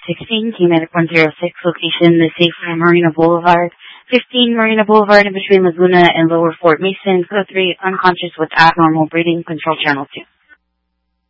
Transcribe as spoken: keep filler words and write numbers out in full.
sixteen, Q-Medic one zero six, location the safe for Marina Boulevard. fifteen, Marina Boulevard in between Laguna and Lower Fort Mason. Code three, unconscious with abnormal breathing, control channel two.